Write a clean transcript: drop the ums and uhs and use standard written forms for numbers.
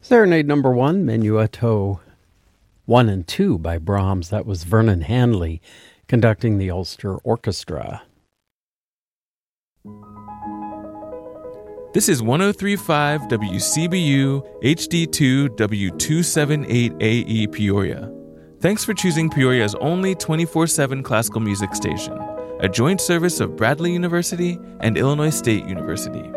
Serenade number 1, Menuetto 1 and 2 by Brahms. That was Vernon Hanley conducting the Ulster Orchestra. This is 103.5 WCBU HD2 W278AE Peoria. Thanks for choosing Peoria's only 24/7 classical music station, a joint service of Bradley University and Illinois State University.